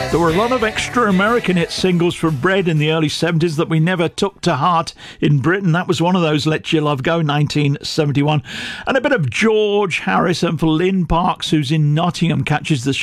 There were a lot of extra American hit singles from Bread in the early 70s that we never took to heart in Britain. That was one of those. Let Your Love Go, 1971. And a bit of George Harrison for Lynn Parks, who's in Nottingham, catches the